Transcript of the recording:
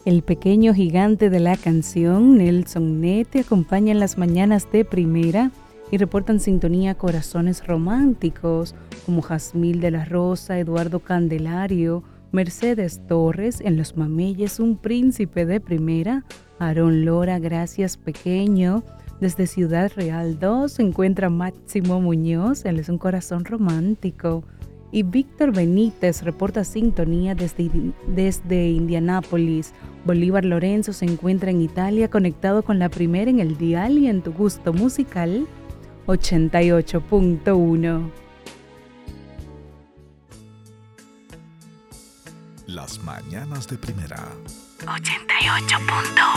El pequeño gigante de la canción, Nelson Nete, acompaña en las mañanas de Primera y reportan sintonía corazones románticos como Jazmín de la Rosa, Eduardo Candelario, Mercedes Torres, en Los Mameyes, Un Príncipe de Primera, Aarón Lora, Gracias Pequeño. Desde Ciudad Real 2 se encuentra Máximo Muñoz, él es un corazón romántico. Y Víctor Benítez reporta sintonía desde Indianápolis. Bolívar Lorenzo se encuentra en Italia conectado con la Primera en el dial y en tu gusto musical 88.1. Las mañanas de Primera 88.1.